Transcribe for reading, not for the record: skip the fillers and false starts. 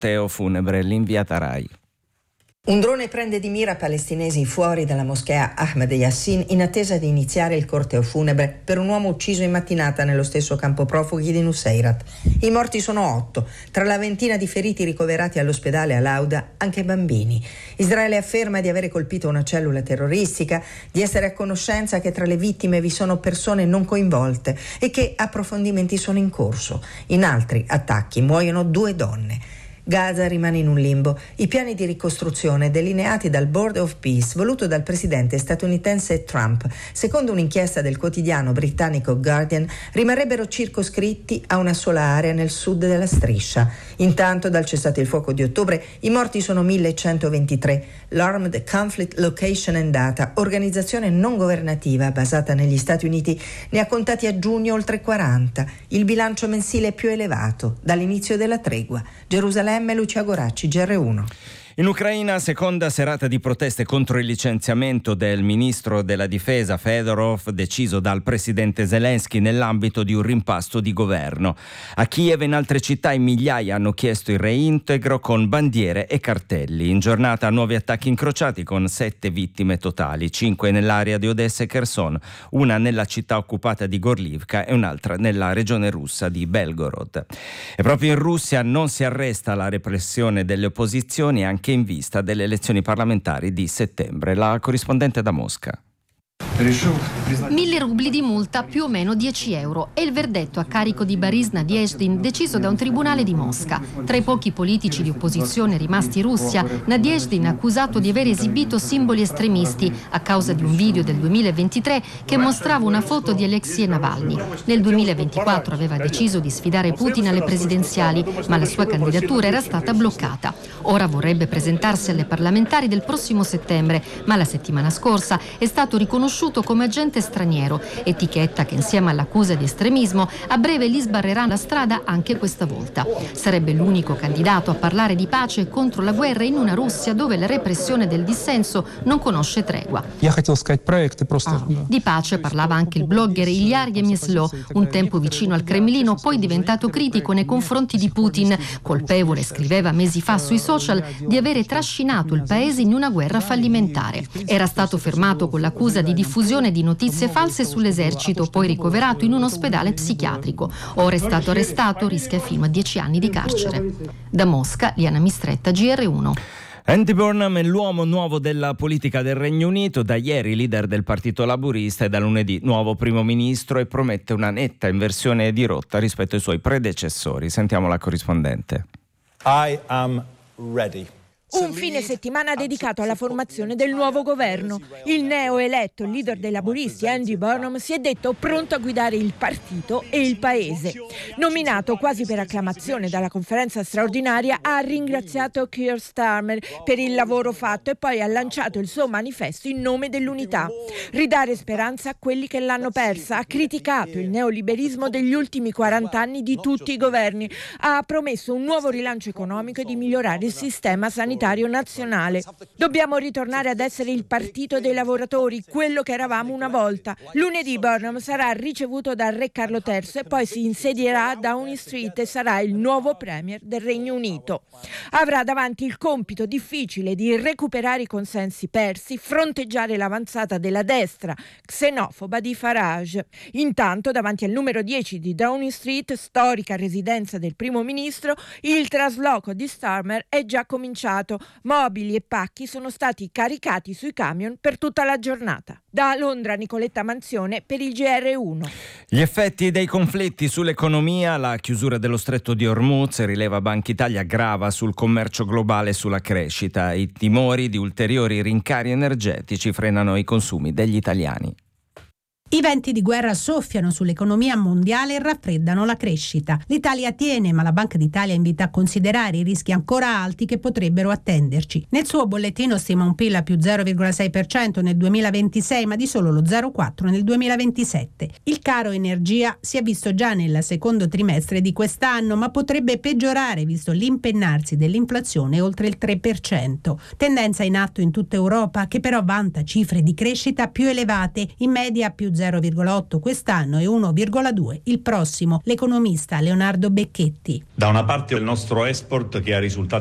corteo funebre, l'inviata Rai. Un drone prende di mira palestinesi fuori dalla moschea Ahmed Yassin in attesa di iniziare il corteo funebre per un uomo ucciso in mattinata nello stesso campo profughi di Nuseirat. I morti sono 8, tra la ventina di feriti ricoverati all'ospedale Al-Auda anche bambini. Israele afferma di avere colpito una cellula terroristica, di essere a conoscenza che tra le vittime vi sono persone non coinvolte e che approfondimenti sono in corso. In altri attacchi muoiono 2 donne. Gaza rimane in un limbo. I piani di ricostruzione delineati dal Board of Peace voluto dal presidente statunitense Trump, secondo un'inchiesta del quotidiano britannico Guardian, rimarrebbero circoscritti a una sola area nel sud della striscia. Intanto, dal cessate il fuoco di ottobre, i morti sono 1123. L'Armed Conflict Location and Data, organizzazione non governativa basata negli Stati Uniti, ne ha contati a giugno oltre 40, il bilancio mensile più elevato dall'inizio della tregua. Gerusalemme, Lucia Goracci, GR1. In Ucraina, seconda serata di proteste contro il licenziamento del ministro della difesa Fedorov, deciso dal presidente Zelensky nell'ambito di un rimpasto di governo. A Kiev e in altre città migliaia hanno chiesto il reintegro con bandiere e cartelli. In giornata nuovi attacchi incrociati con 7 vittime totali, 5 nell'area di Odessa e Kherson, una nella città occupata di Gorlivka e un'altra nella regione russa di Belgorod. E proprio in Russia non si arresta la repressione delle opposizioni, anche in vista delle elezioni parlamentari di settembre. La corrispondente da Mosca. 1.000 rubli di multa, più o meno 10 euro. È il verdetto a carico di Boris Nadezhdin, deciso da un tribunale di Mosca. Tra i pochi politici di opposizione rimasti in Russia, Nadezhdin è accusato di aver esibito simboli estremisti a causa di un video del 2023 che mostrava una foto di Alexei Navalny. Nel 2024 aveva deciso di sfidare Putin alle presidenziali, ma la sua candidatura era stata bloccata. Ora vorrebbe presentarsi alle parlamentari del prossimo settembre, ma la settimana scorsa è stato riconosciuto come agente straniero, etichetta che insieme all'accusa di estremismo a breve gli sbarrerà la strada anche questa volta. Sarebbe l'unico candidato a parlare di pace contro la guerra in una Russia dove la repressione del dissenso non conosce tregua. Di pace parlava anche il blogger Ilya Yemeslo, un tempo vicino al Cremlino, poi diventato critico nei confronti di Putin, colpevole, scriveva mesi fa sui social, di avere trascinato il paese in una guerra fallimentare. Era stato fermato con l'accusa di diffusione di notizie false sull'esercito, poi ricoverato in un ospedale psichiatrico. Ora è stato arrestato, rischia fino a 10 anni di carcere. Da Mosca, Liana Mistretta, GR1. Andy Burnham è l'uomo nuovo della politica del Regno Unito, da ieri leader del Partito Laburista e da lunedì nuovo primo ministro, e promette una netta inversione di rotta rispetto ai suoi predecessori. Sentiamo la corrispondente. I am ready. Un fine settimana dedicato alla formazione del nuovo governo. Il neoeletto leader dei laburisti Andy Burnham si è detto pronto a guidare il partito e il paese. Nominato quasi per acclamazione dalla conferenza straordinaria, ha ringraziato Keir Starmer per il lavoro fatto e poi ha lanciato il suo manifesto in nome dell'unità. Ridare speranza a quelli che l'hanno persa. Ha criticato il neoliberismo degli ultimi 40 anni di tutti i governi. Ha promesso un nuovo rilancio economico e di migliorare il sistema sanitario nazionale. Dobbiamo ritornare ad essere il partito dei lavoratori, quello che eravamo una volta. Lunedì Burnham sarà ricevuto dal re Carlo III e poi si insedierà a Downing Street e sarà il nuovo premier del Regno Unito. Avrà davanti il compito difficile di recuperare i consensi persi, fronteggiare l'avanzata della destra xenofoba di Farage. Intanto, davanti al numero 10 di Downing Street, storica residenza del primo ministro, il trasloco di Starmer è già cominciato. Mobili e pacchi sono stati caricati sui camion per tutta la giornata. Da Londra, Nicoletta Manzione per il GR1. Gli effetti dei conflitti sull'economia, la chiusura dello stretto di Hormuz, rileva Banca Italia, grava sul commercio globale e sulla crescita. I timori di ulteriori rincari energetici frenano i consumi degli italiani. I venti di guerra soffiano sull'economia mondiale e raffreddano la crescita. L'Italia tiene, ma la Banca d'Italia invita a considerare i rischi ancora alti che potrebbero attenderci. Nel suo bollettino stima un PIL a più 0,6% nel 2026, ma di solo lo 0,4% nel 2027. Il caro energia si è visto già nel secondo trimestre di quest'anno, ma potrebbe peggiorare visto l'impennarsi dell'inflazione oltre il 3%. Tendenza in atto in tutta Europa, che però vanta cifre di crescita più elevate, in media più 0,8 quest'anno e 1,2 il prossimo. L'economista Leonardo Becchetti. Da una parte il nostro export che ha risultati